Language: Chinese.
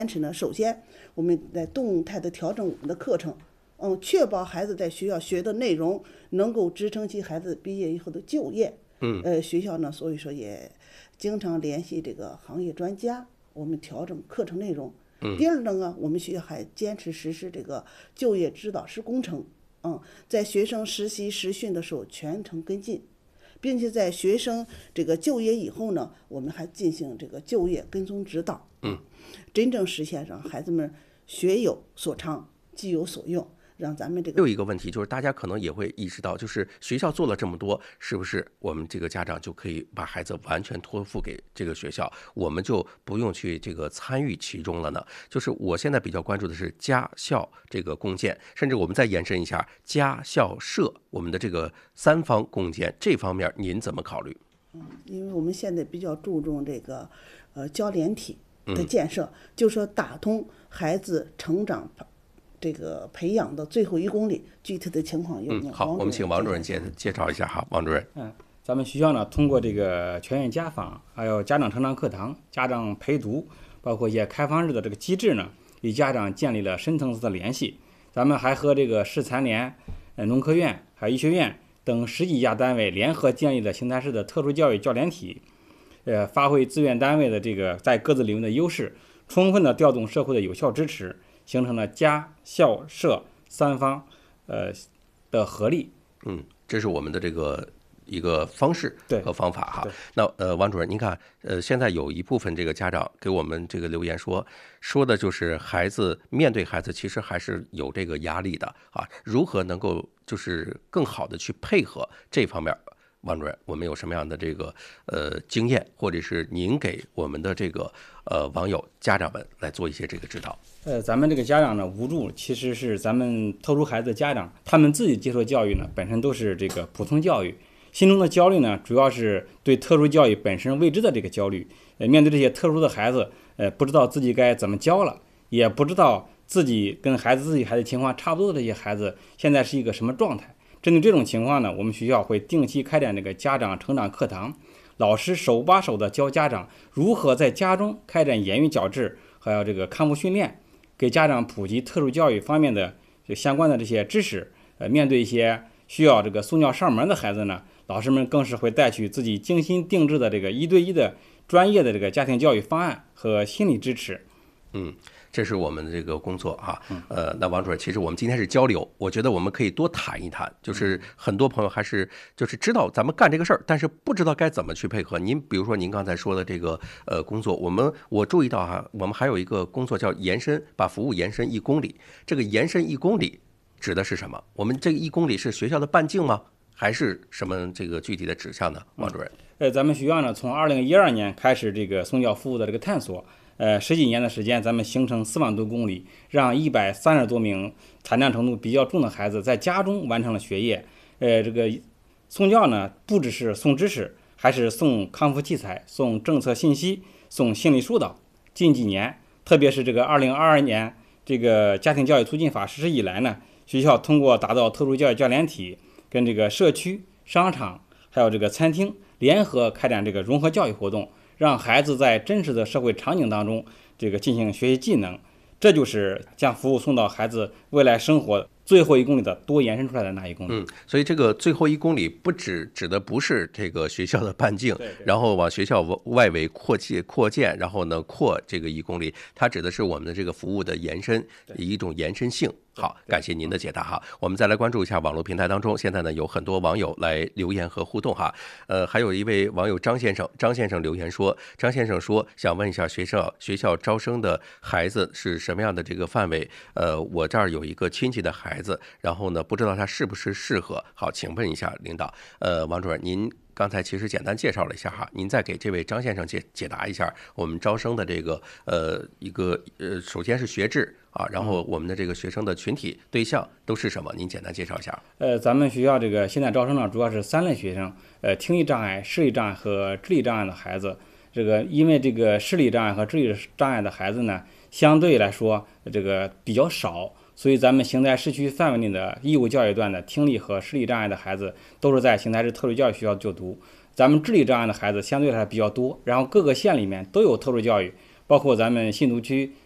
持呢，首先我们在动态的调整我们的课程，确保孩子在学校学的内容能够支撑起孩子毕业以后的就业。学校呢，所以说也经常联系这个行业专家，我们调整课程内容。第二呢，我们学校还坚持实施这个就业指导师工程，在学生实习实训的时候全程跟进，并且在学生这个就业以后呢，我们还进行这个就业跟踪指导，真正实现让孩子们学有所长，技有所用。让咱们这个又一个问题就是，大家可能也会意识到，就是学校做了这么多，是不是我们这个家长就可以把孩子完全托付给这个学校，我们就不用去这个参与其中了呢？就是我现在比较关注的是家校这个共建，甚至我们再延伸一下家校社，我们的这个三方共建这方面，您怎么考虑？ 因为我们现在比较注重这个教联体的建设，就是说打通孩子成长这个培养的最后1公里，具体的情况有好，我们请王主任介绍一下哈，王主任。 咱们学校呢，通过这个全员家访，还有家长成长课堂、家长陪读，包括一些开放日的这个机制呢，与家长建立了深层次的联系。咱们还和这个市残联、农科院、还有医学院等10几家单位联合建立了邢台市的特殊教育教联体，发挥资源单位的这个在各自领域的优势，充分的调动社会的有效支持，形成了家校社三方的合力。 这是我们的这个一个方式和方法哈。那王主任，您看，现在有一部分这个家长给我们这个留言说的就是面对孩子其实还是有这个压力的啊，如何能够就是更好的去配合这方面？王主任，我们有什么样的这个经验，或者是您给我们的这个网友家长们来做一些这个指导？ 咱们这个家长呢无助，其实是咱们特殊孩子的家长，他们自己接受教育呢本身都是这个普通教育，心中的焦虑呢主要是对特殊教育本身未知的这个焦虑。面对这些特殊的孩子，不知道自己该怎么教了，也不知道自己跟自己孩子情况差不多的这些孩子现在是一个什么状态。针对这种情况呢，我们学校会定期开展这个家长成长课堂，老师手把手的教家长如何在家中开展言语矫治，还有这个康复训练，给家长普及特殊教育方面的相关的这些知识。面对一些需要这个送教上门的孩子呢，老师们更是会带去自己精心定制的这个1对1的专业的这个家庭教育方案和心理支持。 这是我们的这个工作哈。那王主任，其实我们今天是交流，我觉得我们可以多谈一谈，就是很多朋友还是就是知道咱们干这个事儿，但是不知道该怎么去配合。比如说您刚才说的这个工作，我注意到哈，我们还有一个工作叫延伸，把服务延伸1公里。这个延伸1公里指的是什么？我们这个1公里是学校的半径吗？还是什么这个具体的指向呢？王主任？ 咱们学校呢，从2012年开始这个送教服务的这个探索。10几年的时间，咱们形成4万多公里，让130多名残障程度比较重的孩子在家中完成了学业。这个送教呢，不只是送知识，还是送康复器材、送政策信息、送心理疏导。近几年，特别是这个2022年这个家庭教育促进法实施以来呢，学校通过打造特殊教育教联体，跟这个社区、商场还有这个餐厅联合开展这个融合教育活动，让孩子在真实的社会场景当中这个进行学习技能，这就是将服务送到孩子未来生活最后1公里的多延伸出来的那1公里。 所以这个最后1公里不指的不是这个学校的半径，然后往学校外围扩建，然后呢扩这个1公里，它指的是我们的这个服务的延伸，一种延伸性。好，感谢您的解答哈。我们再来关注一下网络平台当中，现在呢有很多网友来留言和互动哈。还有一位网友张先生留言说，想问一下学校招生的孩子是什么样的这个范围？我这儿有一个亲戚的孩子，然后呢不知道他是不是适合。好，请问一下领导，王主任，您刚才其实简单介绍了一下哈，您再给这位张先生解答一下我们招生的这个首先是学制啊，然后我们的这个学生的群体对象都是什么？您简单介绍一下。 咱们学校这个现在招生呢，主要是3类学生，听力障碍、视力障碍和智力障碍的孩子。这个因为这个视力障碍和智力障碍的孩子呢，相对来说这个比较少，所以咱们邢台市区范围内的义务教育段的听力和视力障碍的孩子都是在邢台市特殊教育学校就读。咱们智力障碍的孩子相对来说比较多，然后各个县里面都有特殊教育，包括咱们信徒区